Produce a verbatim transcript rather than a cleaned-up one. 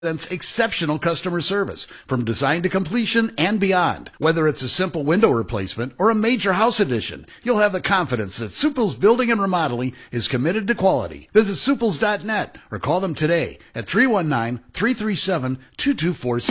That's exceptional customer service from design to completion and beyond. Whether it's a simple window replacement or a major house addition, you'll have the confidence that Suples Building and Remodeling is committed to quality. Visit suples dot net or call them today at three one nine, three three seven, two two four six.